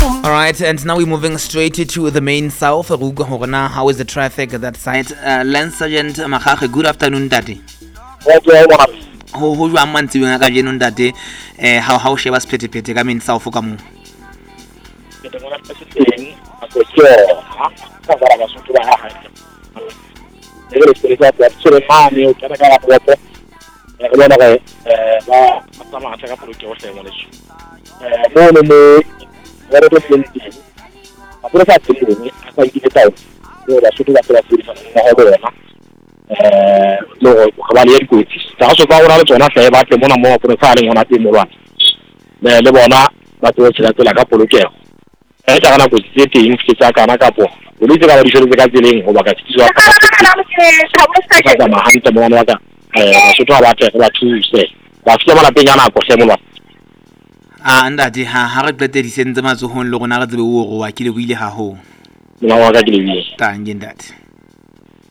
All right, and now we're moving straight to the main south. How is the traffic at that side? Lance Sergeant Makhache, good afternoon, Daddy. Who you are manti when I get Daddy? How she was petty I mean, South Okamu. Ndadi ha re plete di sentse matsohong le rona re tsebe o go wa kile go ile ha ho. Nna wa ka ke le Tang ndadi.